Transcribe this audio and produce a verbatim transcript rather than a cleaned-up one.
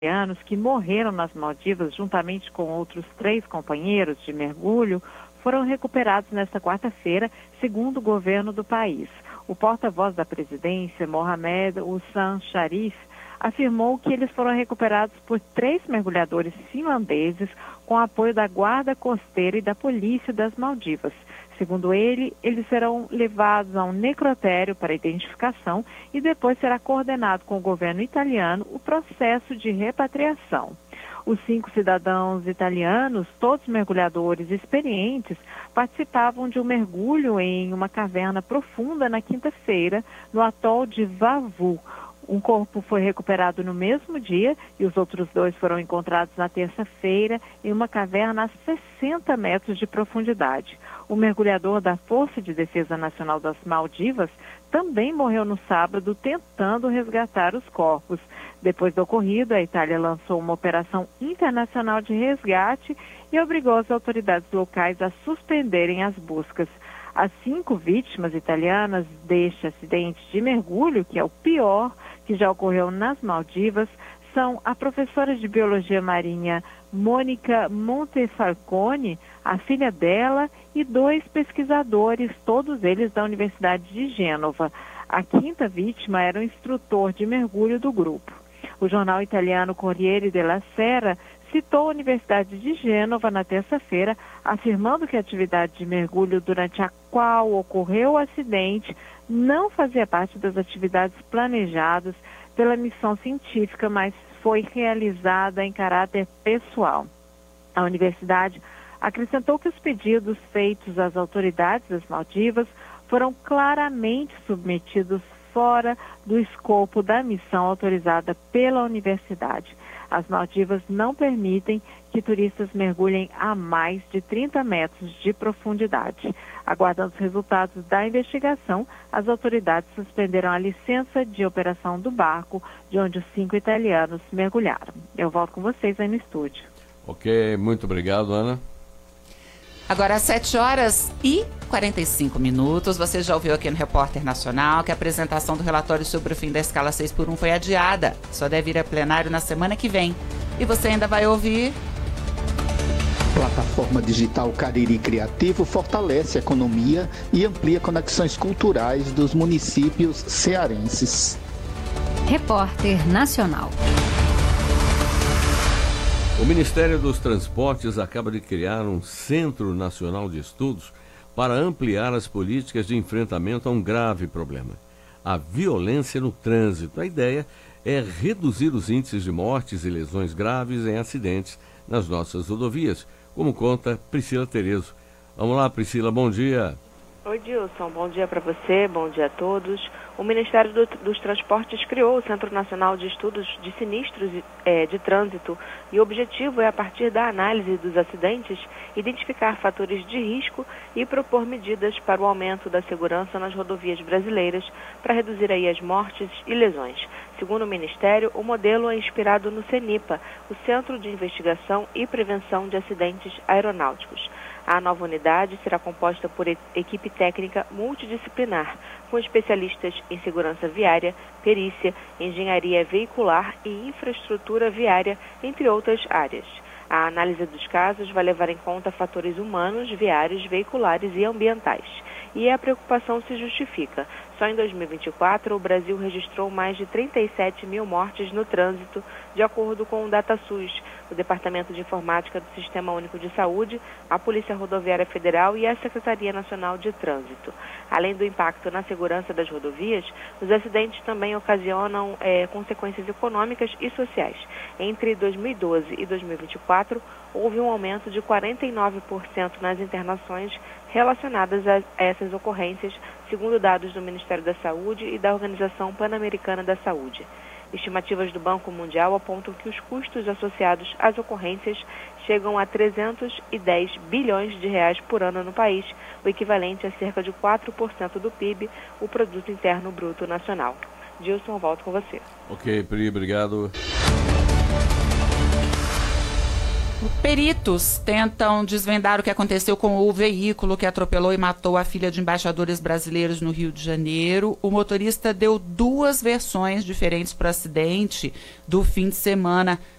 italianos que morreram nas Maldivas juntamente com outros três companheiros de mergulho foram recuperados nesta quarta-feira, segundo o governo do país. O porta-voz da presidência, Mohamed Hussein Sharif, afirmou que eles foram recuperados por três mergulhadores finlandeses com apoio da Guarda Costeira e da Polícia das Maldivas. Segundo ele, eles serão levados a um necrotério para identificação e depois será coordenado com o governo italiano o processo de repatriação. Os cinco cidadãos italianos, todos mergulhadores experientes, participavam de um mergulho em uma caverna profunda na quinta-feira, no atol de Vavu. Um corpo foi recuperado no mesmo dia e os outros dois foram encontrados na terça-feira em uma caverna a sessenta metros de profundidade. O mergulhador da Força de Defesa Nacional das Maldivas também morreu no sábado tentando resgatar os corpos. Depois do ocorrido, a Itália lançou uma operação internacional de resgate e obrigou as autoridades locais a suspenderem as buscas. As cinco vítimas italianas deste acidente de mergulho, que é o pior que já ocorreu nas Maldivas, são a professora de Biologia Marinha Mônica Montefalcone, a filha dela e dois pesquisadores, todos eles da Universidade de Gênova. A quinta vítima era o instrutor de mergulho do grupo. O jornal italiano Corriere della Sera citou a Universidade de Gênova na terça-feira, afirmando que a atividade de mergulho durante a qual ocorreu o acidente não fazia parte das atividades planejadas pela missão científica, mas foi realizada em caráter pessoal. A universidade acrescentou que os pedidos feitos às autoridades das Maldivas foram claramente submetidos fora do escopo da missão autorizada pela universidade. As Maldivas não permitem que turistas mergulhem a mais de trinta metros de profundidade. Aguardando os resultados da investigação, as autoridades suspenderam a licença de operação do barco, de onde os cinco italianos mergulharam. Eu volto com vocês aí no estúdio. Ok, muito obrigado, Ana. Agora às sete horas e quarenta e cinco minutos, você já ouviu aqui no Repórter Nacional que a apresentação do relatório sobre o fim da escala seis por um foi adiada. Só deve ir a plenário na semana que vem. E você ainda vai ouvir... Plataforma digital Cariri Criativo fortalece a economia e amplia conexões culturais dos municípios cearenses. Repórter Nacional. O Ministério dos Transportes acaba de criar um Centro Nacional de Estudos para ampliar as políticas de enfrentamento a um grave problema: a violência no trânsito. A ideia é reduzir os índices de mortes e lesões graves em acidentes nas nossas rodovias, como conta Priscila Terezo. Vamos lá, Priscila, bom dia. Oi, Dilson, bom dia para você, bom dia a todos. O Ministério do, dos Transportes criou o Centro Nacional de Estudos de Sinistros é, de Trânsito e o objetivo é, a partir da análise dos acidentes, identificar fatores de risco e propor medidas para o aumento da segurança nas rodovias brasileiras para reduzir aí as mortes e lesões. Segundo o Ministério, o modelo é inspirado no CENIPA, o Centro de Investigação e Prevenção de Acidentes Aeronáuticos. A nova unidade será composta por equipe técnica multidisciplinar, com especialistas em segurança viária, perícia, engenharia veicular e infraestrutura viária, entre outras áreas. A análise dos casos vai levar em conta fatores humanos, viários, veiculares e ambientais. E a preocupação se justifica. Só em dois mil e vinte e quatro, o Brasil registrou mais de trinta e sete mil mortes no trânsito, de acordo com o DataSUS, o Departamento de Informática do Sistema Único de Saúde, a Polícia Rodoviária Federal e a Secretaria Nacional de Trânsito. Além do impacto na segurança das rodovias, os acidentes também ocasionam é, consequências econômicas e sociais. Entre dois mil e doze e dois mil e vinte e quatro, houve um aumento de quarenta e nove por cento nas internações relacionadas a essas ocorrências, segundo dados do Ministério da Saúde e da Organização Pan-Americana da Saúde. Estimativas do Banco Mundial apontam que os custos associados às ocorrências chegam a trezentos e dez bilhões de reais por ano no país, o equivalente a cerca de quatro por cento do P I B, o Produto Interno Bruto Nacional. Dilson, volto com você. Ok, Pri, obrigado. Peritos tentam desvendar o que aconteceu com o veículo que atropelou e matou a filha de embaixadores brasileiros no Rio de Janeiro. O motorista deu duas versões diferentes para o acidente do fim de semana